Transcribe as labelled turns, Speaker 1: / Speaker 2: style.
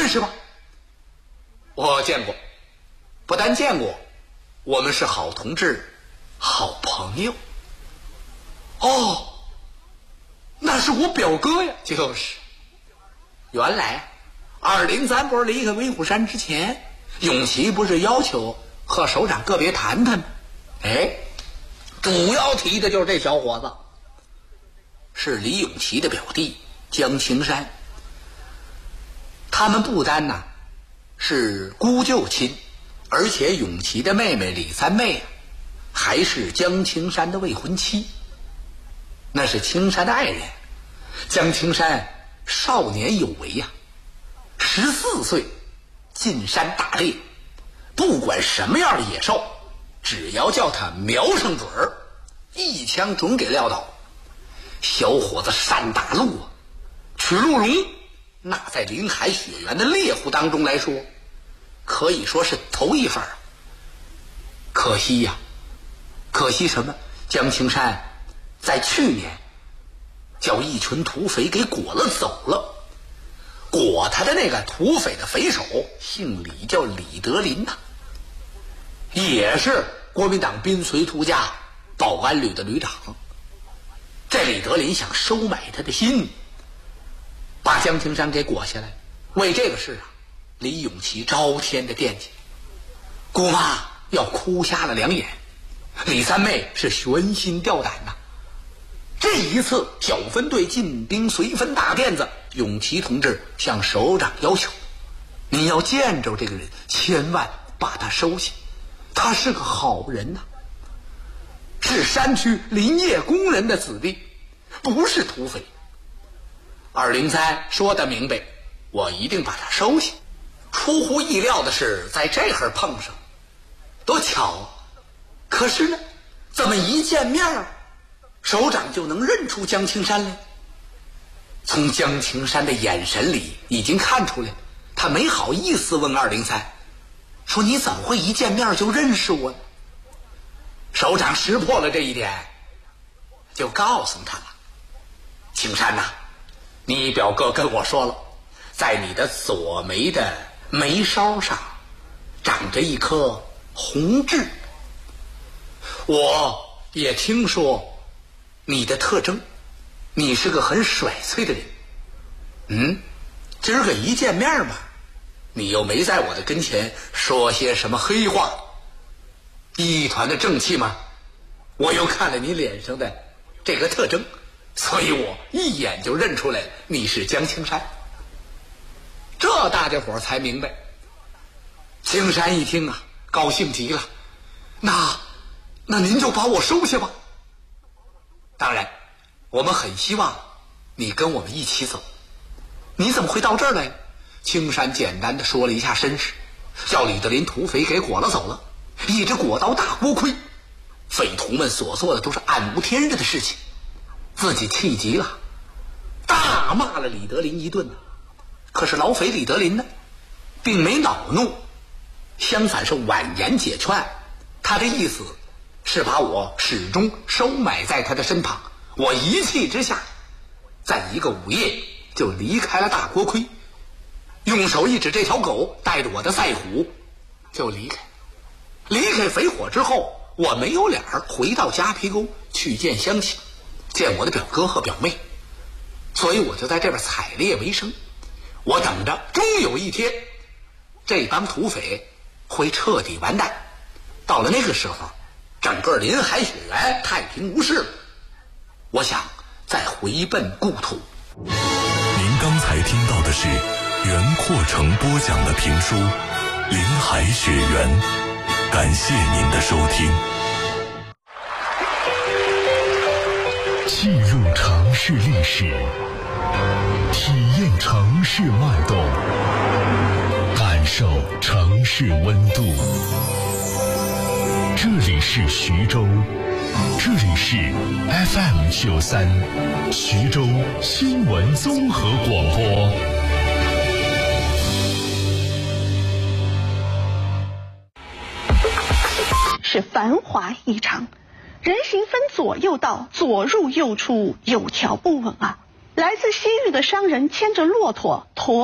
Speaker 1: 认识吗？我见过，不但见过，我们是好同志，好朋友。哦，那是我表哥呀。就是，原来203不是离开威虎山之前，永琪不是要求和首长个别谈谈吗？主要提的就是这小伙子，是李永琪的表弟江青山。他们不单是姑舅亲，而且永琪的妹妹李三妹还是江青山的未婚妻，那是青山的爱人。江青山少年有为14岁进山打猎，不管什么样的野兽，只要叫他瞄上准儿，一枪准给撂倒。小伙子善打鹿取鹿茸，那在林海雪原的猎户当中来说，可以说是头一份。可惜可惜什么？江青山在去年叫一群土匪给裹了走了。裹他的那个土匪的匪首姓李，叫李德林也是国民党宾随突家保安旅的旅长。这李德林想收买他的心，把江青山给裹下来。为这个事李永琪朝天的惦记，姑妈要哭瞎了两眼，李三妹是悬心吊胆这一次小分队进兵随分大辫子，永琪同志向首长要求，您要见着这个人，千万把他收下，他是个好人是山区林业工人的子弟，不是土匪。203说得明白，我一定把他收下。出乎意料的是，在这会儿碰上，多巧！可是呢，怎么一见面首长就能认出江青山来？从江青山的眼神里已经看出来，他没好意思问203，说你怎么会一见面就认识我呢？首长识破了这一点，就告诉他了，青山你表哥跟我说了，在你的左眉的眉梢上长着一颗红痣。我也听说你的特征，你是个很甩脆的人。今儿个一见面嘛，你又没在我的跟前说些什么黑话，一团的正气嘛。我又看了你脸上的这个特征，所以我一眼就认出来你是江青山。这大家伙才明白。青山一听高兴极了，那您就把我收下吧。当然我们很希望你跟我们一起走。你怎么会到这儿来？青山简单的说了一下身世，叫李德林土匪给裹了走了，一直裹到大锅盔。匪徒们所做的都是暗无天日的事情，自己气急了，大骂了李德林一顿。可是老匪李德林呢，并没恼怒，相反是婉言解劝。他的意思是把我始终收买在他的身旁。我一气之下，在一个午夜就离开了大锅盔，用手一指这条狗，带着我的赛虎就离开。离开匪火之后，我没有脸回到夹皮沟去见乡亲，见我的表哥和表妹，所以我就在这边采猎为生。我等着终有一天这帮土匪会彻底完蛋，到了那个时候，整个林海雪原太平无事了，我想再回奔故土。
Speaker 2: 您刚才听到的是袁阔成播讲的评书《林海雪原》，感谢您的收听。
Speaker 3: 记录城市历史，体验城市脉动，感受城市温度。这里是徐州，这里是 FM93 徐州新闻综合广播。
Speaker 4: 是繁华异常，人行分左右道，左入右出，有条不紊啊。来自西域的商人牵着骆驼驮